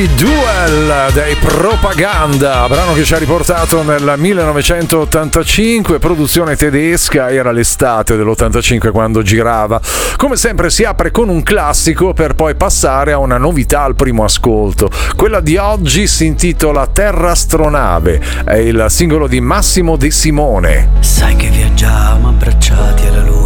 Duel dei Propaganda, brano che ci ha riportato nel 1985, produzione tedesca, era l'estate dell'85 quando girava. Come sempre si apre con un classico per poi passare a una novità al primo ascolto. Quella di oggi si intitola Terra Astronave, è il singolo di Massimo De Simone. Sai che viaggiamo abbracciati alla luna,